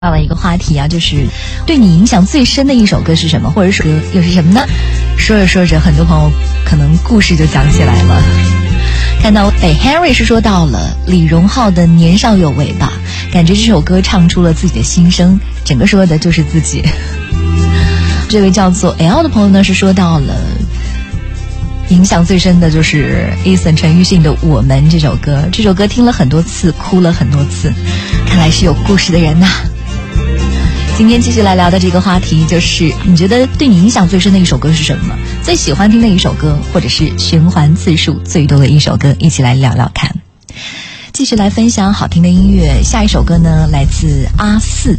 到了一个话题啊，就是对你影响最深的一首歌是什么，或者说歌又是什么呢？说着说着，很多朋友可能故事就讲起来了。看到Henry 是说到了李荣浩的《年少有为》吧，感觉这首歌唱出了自己的心声，整个说的就是自己。这位叫做 L 的朋友呢是说到了影响最深的就是 Eason 陈奕迅的《我们》这首歌，这首歌听了很多次，哭了很多次，看来是有故事的人呐。今天继续来聊的这个话题就是你觉得对你影响最深的一首歌是什么，最喜欢听的一首歌，或者是循环次数最多的一首歌，一起来聊聊看。继续来分享好听的音乐，下一首歌呢来自阿四